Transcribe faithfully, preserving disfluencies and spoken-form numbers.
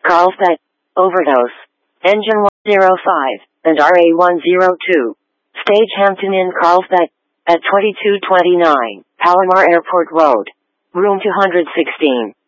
Carlsbad, overdose. Engine one oh five, and R A one oh two. Stage Hampton Inn Carlsbad, at twenty-two twenty-nine, Palomar Airport Road. Room two hundred sixteen.